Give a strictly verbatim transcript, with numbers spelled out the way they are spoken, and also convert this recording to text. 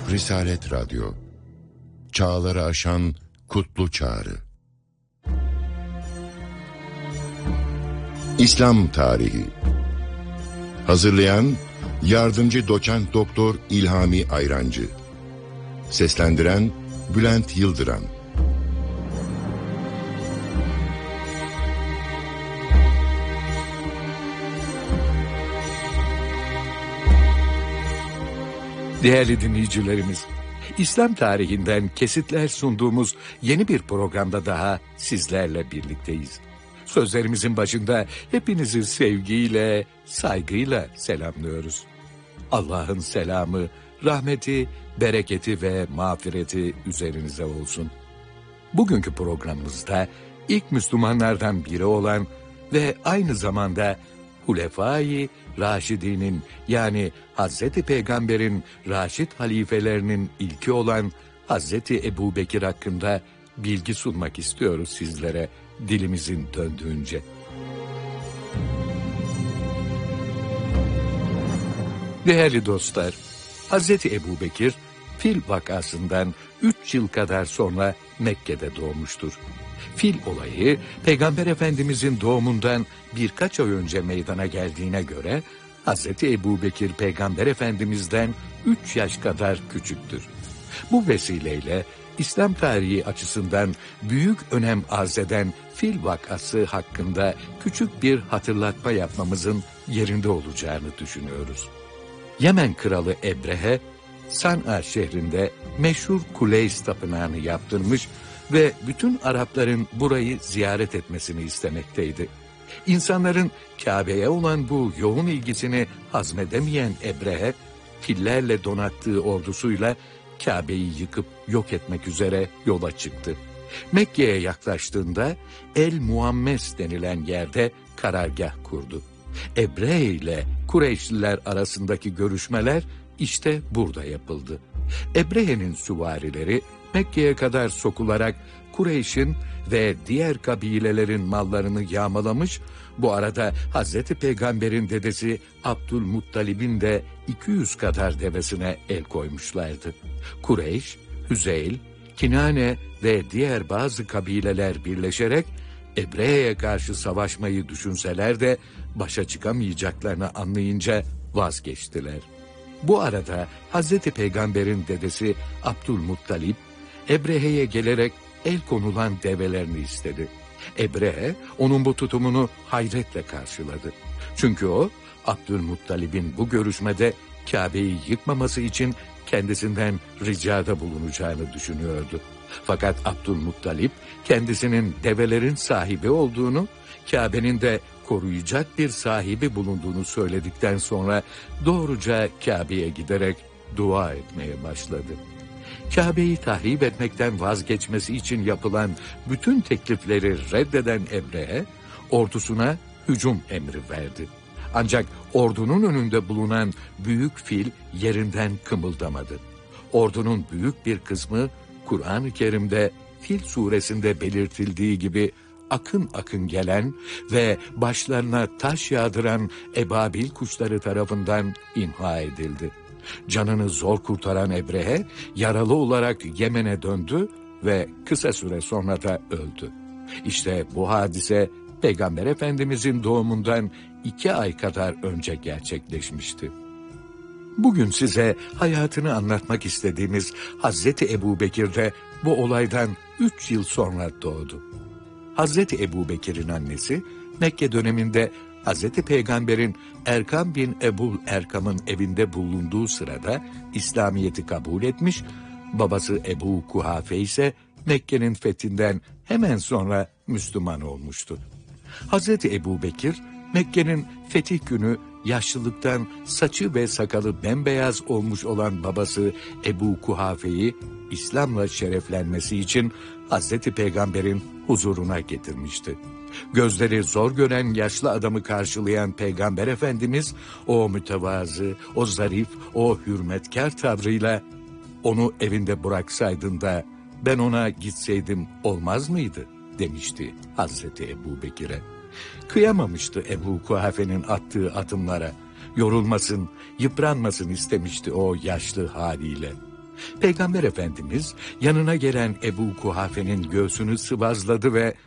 Risalet Radyo, çağları aşan kutlu çağrı. İslam Tarihi. Hazırlayan Yardımcı Doçent Doktor İlhami Ayrancı. Seslendiren Bülent Yıldıran. Değerli dinleyicilerimiz, İslam tarihinden kesitler sunduğumuz yeni bir programda daha sizlerle birlikteyiz. Sözlerimizin başında hepinizi sevgiyle, saygıyla selamlıyoruz. Allah'ın selamı, rahmeti, bereketi ve mağfireti üzerinize olsun. Bugünkü programımızda ilk Müslümanlardan biri olan ve aynı zamanda Hulefai Raşidinin yani Hazreti Peygamber'in Raşid halifelerinin ilki olan Hazreti Ebubekir hakkında bilgi sunmak istiyoruz sizlere dilimizin döndüğünce. Değerli dostlar, Hazreti Ebubekir Fil vakasından üç yıl kadar sonra Mekke'de doğmuştur. Fil olayı Peygamber Efendimizin doğumundan birkaç ay önce meydana geldiğine göre Hazreti Ebubekir Peygamber Efendimiz'den üç yaş kadar küçüktür. Bu vesileyle İslam tarihi açısından büyük önem arz eden Fil vakası hakkında küçük bir hatırlatma yapmamızın yerinde olacağını düşünüyoruz. Yemen kralı Ebrehe, San'a şehrinde meşhur Kuleys tapınağını yaptırmış ve bütün Arapların burayı ziyaret etmesini istemekteydi. İnsanların Kabe'ye olan bu yoğun ilgisini hazmedemeyen Ebrehe, fillerle donattığı ordusuyla Kabe'yi yıkıp yok etmek üzere yola çıktı. Mekke'ye yaklaştığında El Muammes denilen yerde karargah kurdu. Ebrehe ile Kureyşliler arasındaki görüşmeler işte burada yapıldı. Ebrehe'nin süvarileri Mekke'ye kadar sokularak Kureyş'in ve diğer kabilelerin mallarını yağmalamış, bu arada Hazreti Peygamber'in dedesi Abdülmuttalib'in de iki yüz kadar devesine el koymuşlardı. Kureyş, Hüzeyl, Kinane ve diğer bazı kabileler birleşerek Ebrehe'ye karşı savaşmayı düşünseler de başa çıkamayacaklarını anlayınca vazgeçtiler. Bu arada Hazreti Peygamber'in dedesi Abdülmuttalib, Ebrehe'ye gelerek el konulan develerini istedi. Ebrehe, onun bu tutumunu hayretle karşıladı. Çünkü o, Abdülmuttalib'in bu görüşmede Kabe'yi yıkmaması için kendisinden ricada bulunacağını düşünüyordu. Fakat Abdülmuttalib, kendisinin develerin sahibi olduğunu, Kabe'nin de koruyacak bir sahibi bulunduğunu söyledikten sonra doğruca Kabe'ye giderek dua etmeye başladı. Kabe'yi tahrip etmekten vazgeçmesi için yapılan bütün teklifleri reddeden Ebrehe, ordusuna hücum emri verdi. Ancak ordunun önünde bulunan büyük fil yerinden kımıldamadı. Ordunun büyük bir kısmı Kur'an-ı Kerim'de Fil suresinde belirtildiği gibi akın akın gelen ve başlarına taş yağdıran ebabil kuşları tarafından imha edildi. Canını zor kurtaran Ebrehe yaralı olarak Yemen'e döndü ve kısa süre sonra da öldü. İşte bu hadise Peygamber Efendimizin doğumundan iki ay kadar önce gerçekleşmişti. Bugün size hayatını anlatmak istediğimiz Hazreti Ebubekir de bu olaydan üç yıl sonra doğdu. Hazreti Ebubekir'in annesi Mekke döneminde Hazreti Peygamber'in Erkam bin Ebul Erkam'ın evinde bulunduğu sırada İslamiyet'i kabul etmiş, babası Ebu Kuhafe ise Mekke'nin fethinden hemen sonra Müslüman olmuştu. Hazreti Ebubekir, Mekke'nin fetih günü yaşlılıktan saçı ve sakalı bembeyaz olmuş olan babası Ebu Kuhafe'yi İslam'la şereflenmesi için Hazreti Peygamber'in huzuruna getirmişti. Gözleri zor gören yaşlı adamı karşılayan Peygamber Efendimiz, o mütevazı, o zarif, o hürmetkar tavrıyla, "Onu evinde bıraksaydın da ben ona gitseydim olmaz mıydı?" demişti Hazreti Ebubekir'e. Kıyamamıştı Ebu Kuhafe'nin attığı adımlara. Yorulmasın, yıpranmasın istemişti o yaşlı haliyle. Peygamber Efendimiz yanına gelen Ebu Kuhafe'nin göğsünü sıvazladı ve